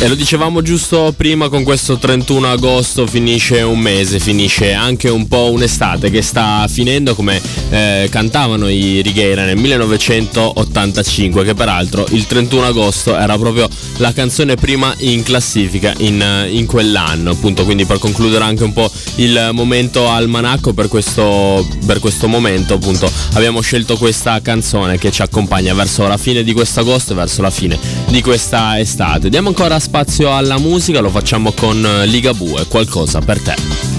E lo dicevamo giusto prima, con questo 31 agosto finisce un mese, finisce anche un po' un'estate che sta finendo, come cantavano i Righeira nel 1985, che peraltro il 31 agosto era proprio la canzone prima in classifica in quell'anno, appunto. Quindi per concludere anche un po' il momento almanacco, per questo momento appunto abbiamo scelto questa canzone che ci accompagna verso la fine di questo agosto e verso la fine di questa estate. Diamo ancora spazio alla musica, lo facciamo con Ligabue, Qualcosa per te.